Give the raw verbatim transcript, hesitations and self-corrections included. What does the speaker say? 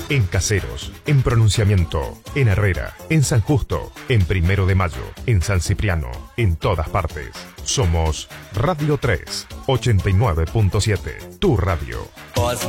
En Caseros, en Pronunciamiento, en Herrera, en San Justo, en Primero de Mayo, en San Cipriano, en todas partes. Somos Radio tres, ochenta y nueve punto siete, tu radio.